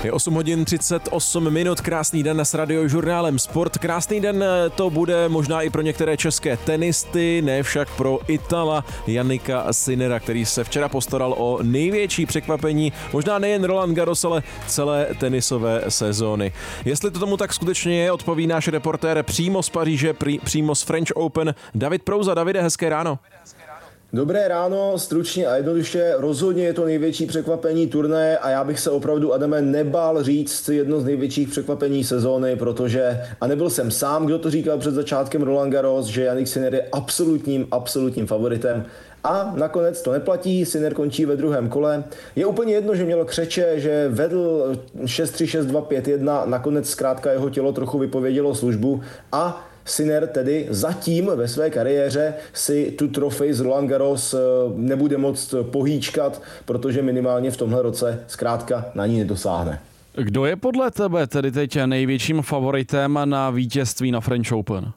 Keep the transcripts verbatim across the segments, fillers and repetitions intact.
Je osm hodin třicet osm minut, krásný den s Radiožurnálem Sport. Krásný den to bude možná i pro některé české tenisty, ne však pro Itala Jannika Sinnera, který se včera postaral o největší překvapení, možná nejen Roland Garros, ale celé tenisové sezóny. Jestli to tomu tak skutečně je, odpoví náš reportér přímo z Paříže, přímo z French Open, David Prouza. Davide, hezké ráno. Dobré ráno, stručně a jednoduše, rozhodně je to největší překvapení turnaje a já bych se opravdu, Adame, nebál říct jedno z největších překvapení sezóny, protože, a nebyl jsem sám, kdo to říkal před začátkem Roland Garros, že Jannik Sinner je absolutním, absolutním favoritem. A nakonec to neplatí, Sinner končí ve druhém kole. Je úplně jedno, že měl křeče, že vedl šest tři, šest dva, pět jedna, nakonec zkrátka jeho tělo trochu vypovědělo službu a Sinner tedy zatím ve své kariéře si tu trofej z Roland Garros nebude moct pohýčkat, protože minimálně v tomhle roce zkrátka na ní nedosáhne. Kdo je podle tebe tedy teď největším favoritem na vítězství na French Open?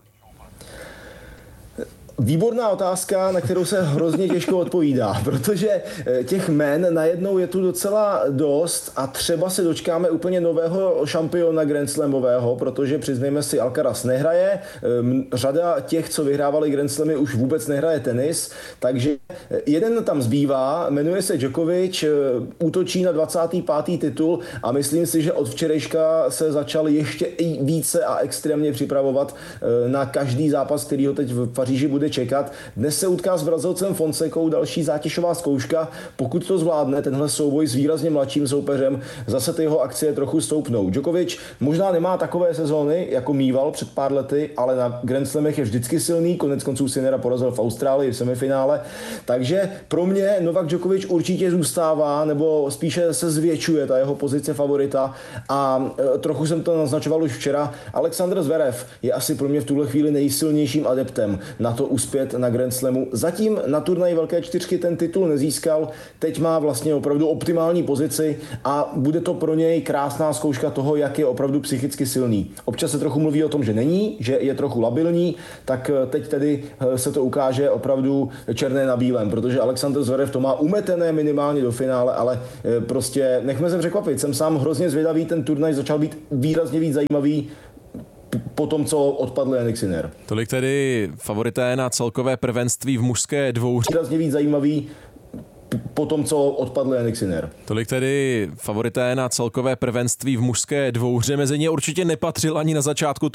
Výborná otázka, na kterou se hrozně těžko odpovídá, protože těch jmen najednou je tu docela dost a třeba se dočkáme úplně nového šampiona Grand Slamového, protože přiznejme si, Alcaraz nehraje, řada těch, co vyhrávali Grand Slamy, už vůbec nehraje tenis, takže jeden tam zbývá, jmenuje se Djokovic, útočí na dvacátý pátý titul a myslím si, že od včerejška se začal ještě více a extrémně připravovat na každý zápas, který ho teď v Paříži bude čekat. Dnes se utká s Brazilcem Fonsekou, další zátěžová zkouška. Pokud to zvládne, tenhle souboj s výrazně mladším soupeřem, zase ty jeho akcie trochu stoupnou. Djokovic možná nemá takové sezóny, jako mýval před pár lety, ale na Grand Slamech je vždycky silný, konec konců Sinnera porazil v Austrálii v semifinále. Takže pro mě Novak Djokovic určitě zůstává, nebo spíše se zvětšuje ta jeho pozice favorita a e, trochu jsem to naznačoval už včera. Alexander Zverev je asi pro mě v tuhle chvíli nejsilnějším adeptem na to uspět na Grand Slamu. Zatím na turnaji Velké čtyřky ten titul nezískal, teď má vlastně opravdu optimální pozici a bude to pro něj krásná zkouška toho, jak je opravdu psychicky silný. Občas se trochu mluví o tom, že není, že je trochu labilní, tak teď tedy se to ukáže opravdu černé na bílém, protože Alexander Zverev to má umetené minimálně do finále, ale prostě nechme se překvapit. Jsem sám hrozně zvědavý, ten turnaj začal být výrazně víc zajímavý po tom, co odpadl Jannik Sinner. Tolik tedy favorité na celkové prvenství v mužské dvouhře. Výrazně víc zajímavý po tom, co odpadl Jannik Sinner. Tolik tedy favorité na celkové prvenství v mužské dvouhře. Mezi ně určitě nepatřil ani na začátku